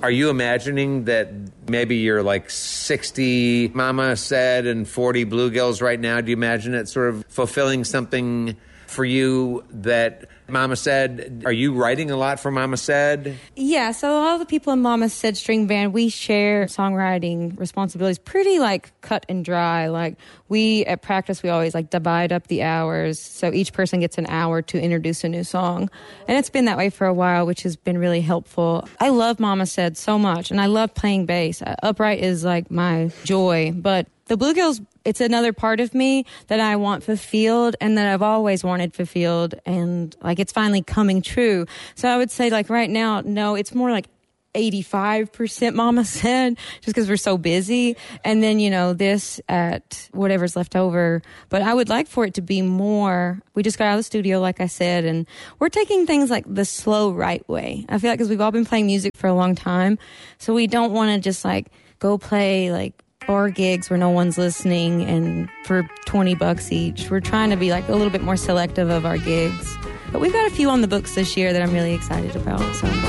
Are you imagining that maybe you're like 60 Mama Said and 40 Bluegills right now? Do you imagine it sort of fulfilling something for you that Mama Said? Are you writing a lot for Mama Said? Yeah, so all the people in Mama Said String Band, we share songwriting responsibilities pretty like cut and dry. Like we, at practice, we always like divide up the hours. So each person gets an hour to introduce a new song. And it's been that way for a while, which has been really helpful. I love Mama Said so much, and I love playing bass. Upright is like my joy, but the Bluegills, it's another part of me that I want fulfilled and that I've always wanted fulfilled, and like it's finally coming true. So I would say like right now, no, it's more like 85% Mama Said, just because we're so busy. And then, this at whatever's left over. But I would like for it to be more. We just got out of the studio, like I said, and we're taking things like the slow, right way. I feel like because we've all been playing music for a long time. So we don't want to just like go play like bar gigs where no one's listening and for $20 each. We're trying to be like a little bit more selective of our gigs. But we've got a few on the books this year that I'm really excited about. So